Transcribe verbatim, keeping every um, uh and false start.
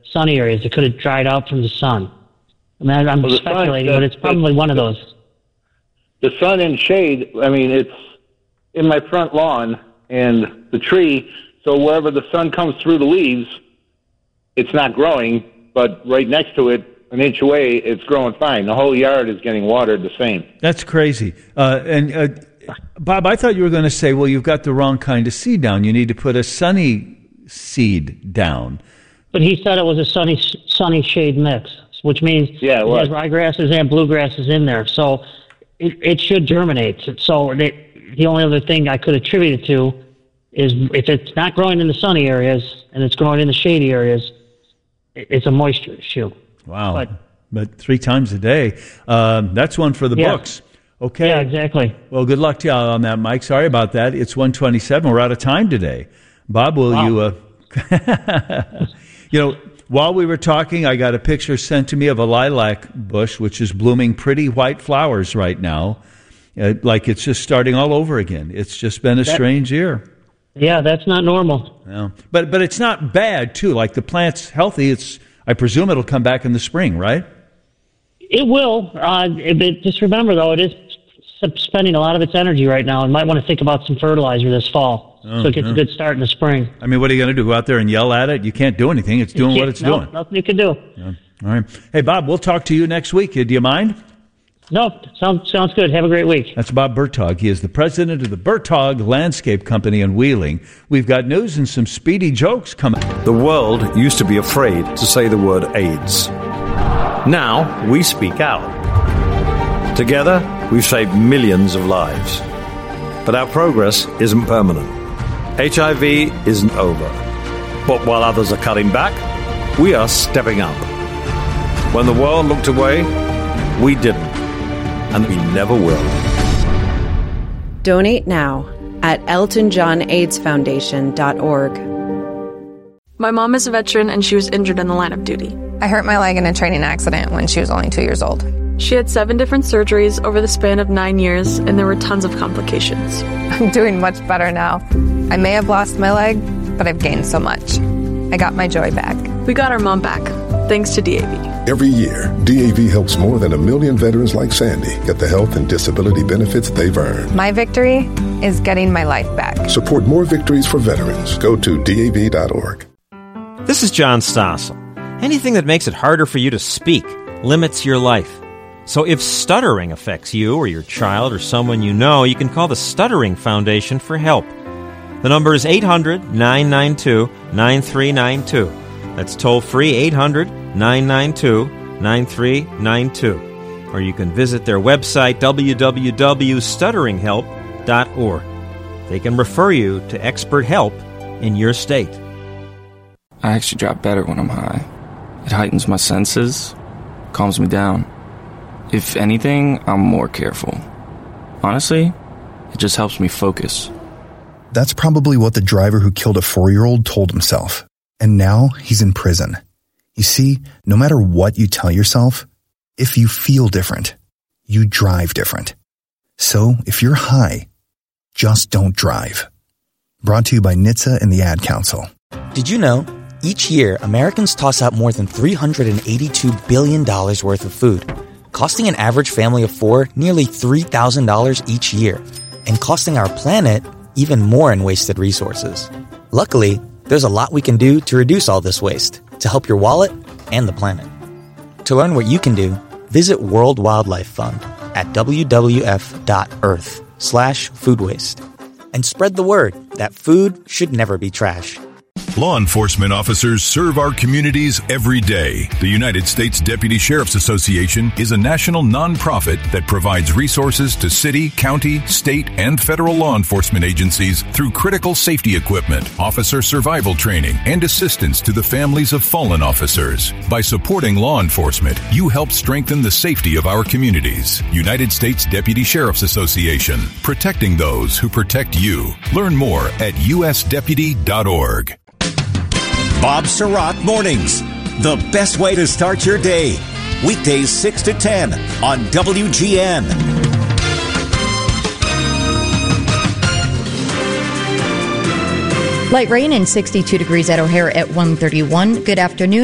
sunny areas. It could have dried out from the sun. I mean, I'm well, speculating, sun, but it's probably one of those. The sun and shade, I mean, it's in my front lawn and the tree, so wherever the sun comes through the leaves, it's not growing, but right next to it, an inch away, it's growing fine. The whole yard is getting watered the same. That's crazy. Uh, and uh, Bob, I thought you were going to say, well, you've got the wrong kind of seed down. You need to put a sunny seed down. But he said it was a sunny sunny shade mix, which means yeah, it, it has ryegrasses and bluegrasses in there. So it, it should germinate. So it, the only other thing I could attribute it to is if it's not growing in the sunny areas and it's growing in the shady areas, it, it's a moisture issue. Wow. But, but three times a day, um, that's one for the yeah. books. Okay. Yeah, exactly. Well, good luck to you on that, Mike. Sorry about that. It's one twenty-seven. We're out of time today. Bob, will wow. you... Uh, you know, while we were talking, I got a picture sent to me of a lilac bush, which is blooming pretty white flowers right now. Uh, like it's just starting all over again. It's just been a that, strange year. Yeah, that's not normal. Yeah. But but it's not bad, too. Like the plant's healthy. It's I presume it'll come back in the spring, right? It will. Uh, it, it, just remember, though, it is spending a lot of its energy right now and might want to think about some fertilizer this fall oh, so it gets yeah. a good start in the spring. I mean, what are you going to do? Go out there and yell at it? You can't do anything. It's doing what it's no, doing. Nothing you can do. Yeah. All right. Hey, Bob, we'll talk to you next week. Do you mind? No, sounds sounds good. Have a great week. That's Bob Bertog. He is the president of the Bertog Landscape Company in Wheeling. We've got news and some speedy jokes coming. The world used to be afraid to say the word AIDS. Now we speak out. Together, we've saved millions of lives. But our progress isn't permanent. H I V isn't over. But while others are cutting back, we are stepping up. When the world looked away, we didn't. And we never will. Donate now at elton john aids foundation dot org. My mom is a veteran and she was injured in the line of duty. I hurt my leg in a training accident when she was only two years old. She had seven different surgeries over the span of nine years, and there were tons of complications. I'm doing much better now. I may have lost my leg, but I've gained so much. I got my joy back. We got our mom back, thanks to D A V. Every year, D A V helps more than a million veterans like Sandy get the health and disability benefits they've earned. My victory is getting my life back. Support more victories for veterans. Go to D A V dot org. This is John Stossel. Anything that makes it harder for you to speak limits your life. So if stuttering affects you or your child or someone you know, you can call the Stuttering Foundation for help. The number is eight hundred nine nine two nine three nine two. That's toll-free eight hundred nine nine two nine three nine two. Or you can visit their website, w w w dot stuttering help dot org. They can refer you to expert help in your state. I actually drop better when I'm high. It heightens my senses, calms me down. If anything, I'm more careful. Honestly, it just helps me focus. That's probably what the driver who killed a four-year-old told himself. And now he's in prison. You see, no matter what you tell yourself, if you feel different, you drive different. So if you're high, just don't drive. Brought to you by N H T S A and the Ad Council. Did you know, each year, Americans toss out more than three hundred eighty-two billion dollars worth of food, costing an average family of four nearly three thousand dollars each year, and costing our planet even more in wasted resources. Luckily, there's a lot we can do to reduce all this waste, to help your wallet and the planet. To learn what you can do, visit World Wildlife Fund at w w f dot earth slash food waste. And spread the word that food should never be trash. Law enforcement officers serve our communities every day. The United States Deputy Sheriff's Association is a national nonprofit that provides resources to city, county, state, and federal law enforcement agencies through critical safety equipment, officer survival training, and assistance to the families of fallen officers. By supporting law enforcement, you help strengthen the safety of our communities. United States Deputy Sheriff's Association, protecting those who protect you. Learn more at u s deputy dot org. Bob Sirott Mornings, the best way to start your day. Weekdays six to ten on W G N. Light rain and sixty-two degrees at O'Hare at one thirty-one. Good afternoon.